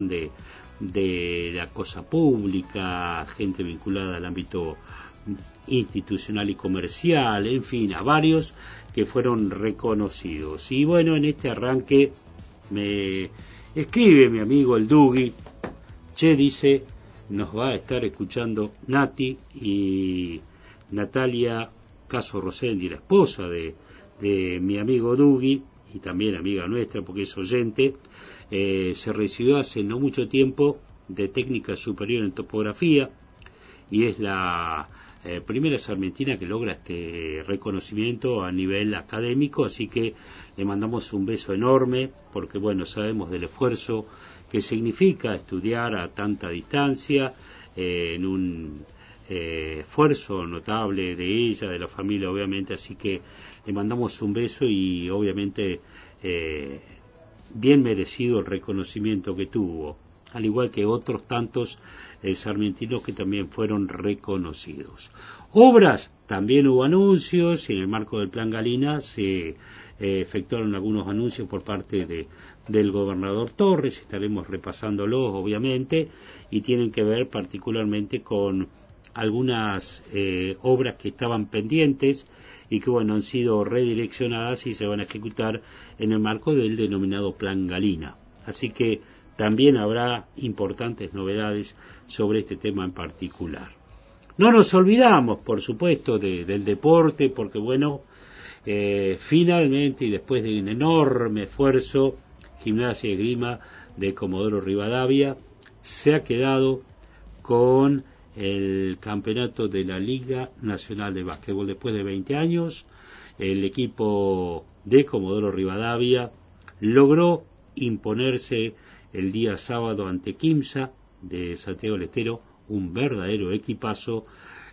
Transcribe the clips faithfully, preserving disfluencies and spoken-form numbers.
de, de la cosa pública, gente vinculada al ámbito institucional y comercial, en fin, a varios que fueron reconocidos. Y bueno, en este arranque me escribe mi amigo el Dugui, che, dice, nos va a estar escuchando Nati y Natalia Caso Rosendi, la esposa de, de mi amigo Dugui, y también amiga nuestra porque es oyente. Eh, se recibió hace no mucho tiempo de técnica superior en topografía y es la eh, primera sarmentina que logra este reconocimiento a nivel académico, así que le mandamos un beso enorme porque bueno, sabemos del esfuerzo que significa estudiar a tanta distancia, eh, en un eh, esfuerzo notable de ella, de la familia obviamente, así que le mandamos un beso y obviamente eh, bien merecido el reconocimiento que tuvo, al igual que otros tantos eh, sarmientinos que también fueron reconocidos. Obras, también hubo anuncios, y en el marco del Plan Galina se eh, efectuaron algunos anuncios por parte de, del gobernador Torres, estaremos repasándolos obviamente, y tienen que ver particularmente con algunas eh, obras que estaban pendientes y que bueno, han sido redireccionadas y se van a ejecutar en el marco del denominado Plan Galina. Así que también habrá importantes novedades sobre este tema en particular. No nos olvidamos, por supuesto, de, del deporte, porque bueno, eh, finalmente y después de un enorme esfuerzo, Gimnasia y Esgrima de Comodoro Rivadavia se ha quedado con el campeonato de la Liga Nacional de Básquetbol. Después de veinte años, el equipo de Comodoro Rivadavia logró imponerse el día sábado ante Quimsa de Santiago del Estero, un verdadero equipazo,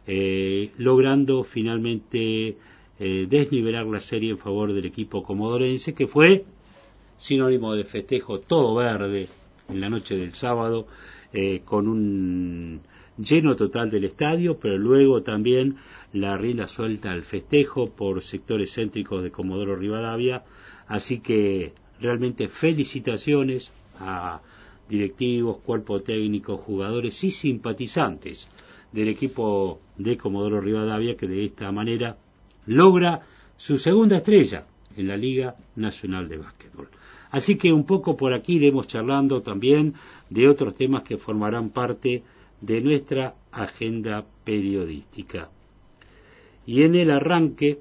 eh, logrando finalmente eh, desnivelar la serie en favor del equipo comodorense, que fue sinónimo de festejo todo verde en la noche del sábado, eh, con un lleno total del estadio, pero luego también la rienda suelta al festejo por sectores céntricos de Comodoro Rivadavia, así que realmente felicitaciones a directivos, cuerpo técnico, jugadores y simpatizantes del equipo de Comodoro Rivadavia, que de esta manera logra su segunda estrella en la Liga Nacional de Básquetbol. Así que un poco por aquí iremos charlando también de otros temas que formarán parte de nuestra agenda periodística. Y en el arranque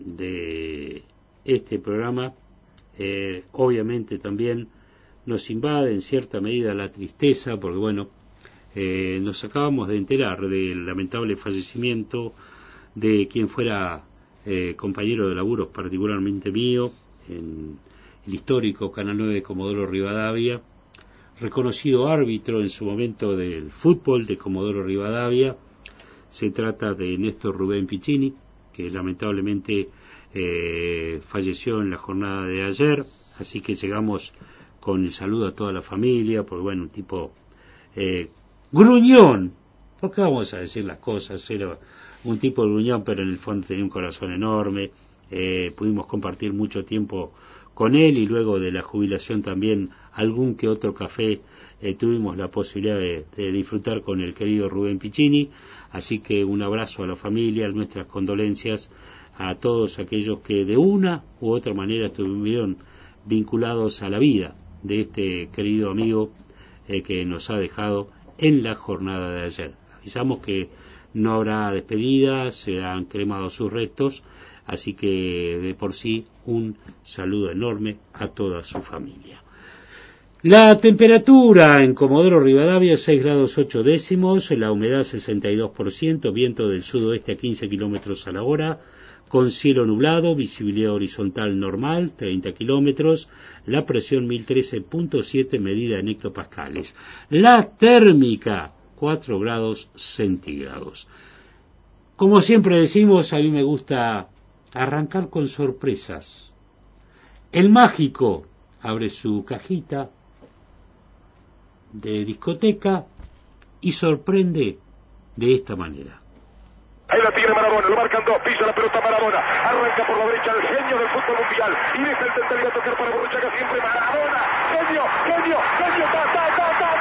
de este programa, eh, obviamente también nos invade en cierta medida la tristeza, porque bueno, eh, nos acabamos de enterar del lamentable fallecimiento de quien fuera eh, compañero de laburos, particularmente mío, en el histórico Canal nueve de Comodoro Rivadavia, reconocido árbitro en su momento del fútbol de Comodoro Rivadavia. Se trata de Néstor Rubén Piccini, que lamentablemente eh, falleció en la jornada de ayer, así que llegamos con el saludo a toda la familia, porque bueno, un tipo eh, gruñón, porque vamos a decir las cosas, era un tipo gruñón, pero en el fondo tenía un corazón enorme, eh, pudimos compartir mucho tiempo con él y luego de la jubilación también algún que otro café eh, tuvimos la posibilidad de, de disfrutar con el querido Rubén Piccini, así que un abrazo a la familia, nuestras condolencias a todos aquellos que de una u otra manera estuvieron vinculados a la vida de este querido amigo eh, que nos ha dejado en la jornada de ayer. Avisamos que no habrá despedida, se han cremado sus restos, así que de por sí un saludo enorme a toda su familia. La temperatura en Comodoro Rivadavia seis grados ocho décimos, la humedad sesenta y dos por ciento, viento del sudoeste a quince kilómetros a la hora, con cielo nublado, visibilidad horizontal normal, treinta kilómetros, la presión mil trece punto siete medida en hectopascales. La térmica, cuatro grados centígrados. Como siempre decimos, a mí me gusta arrancar con sorpresas. El mágico abre su cajita de discoteca y sorprende de esta manera. Ahí la tiene Maradona, lo marcan dos, pisa la pelota Maradona, arranca por la derecha el genio del fútbol mundial y deja el central a tocar para Borruchaga, siempre Maradona, genio, genio, genio, ta, ta, ta, ta.